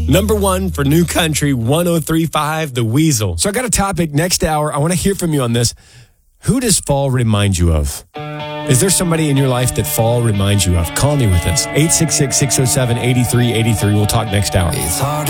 Number one for New Country 103.5, The Weasel. So I got a topic next hour. I want to hear from you on this. Who does fall remind you of? Is there somebody in your life that fall reminds you of? Call me with this. 866-607-8383. We'll talk next hour. It's hard